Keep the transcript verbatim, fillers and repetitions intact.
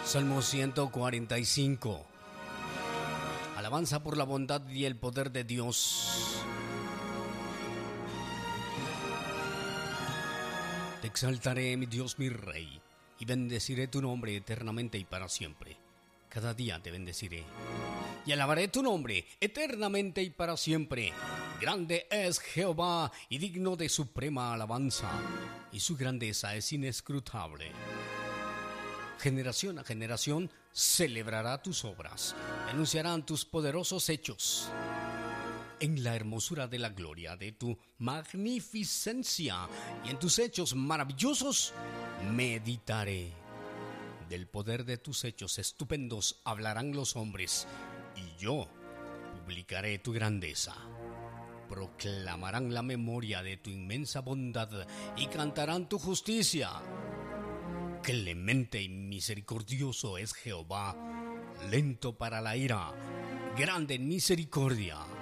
Salmo ciento cuarenta y cinco. Alabanza por la bondad y el poder de Dios. Te exaltaré, mi Dios, mi Rey, y bendeciré tu nombre eternamente y para siempre. Cada día te bendeciré y alabaré tu nombre eternamente y para siempre. Grande es Jehová y digno de suprema alabanza, y su grandeza es inescrutable. Generación a generación celebrará tus obras, anunciarán tus poderosos hechos. En la hermosura de la gloria de tu magnificencia y en tus hechos maravillosos meditaré. Del poder de tus hechos estupendos hablarán los hombres, y yo publicaré tu grandeza. Proclamarán la memoria de tu inmensa bondad y cantarán tu justicia. Clemente y misericordioso es Jehová, lento para la ira, grande en misericordia.